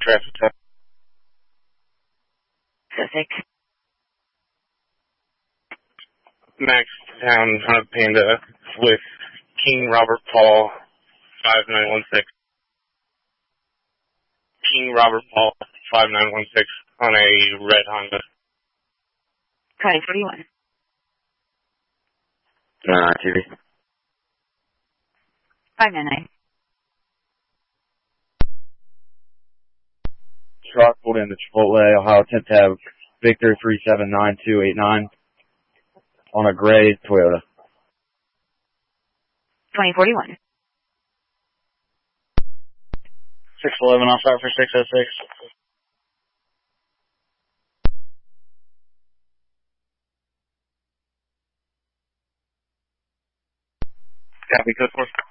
traffic stop. Pacific. Max Town Hunt Panda with King Robert Paul 5916. King Robert Paul 5916 on a red Honda. Cody 41. TV. 599. Truck pulled into Chipotle, Ohio 10th Ave, Victor 379289 on a gray Toyota. 2041. 611, I'll start for 606. Copy, code 4.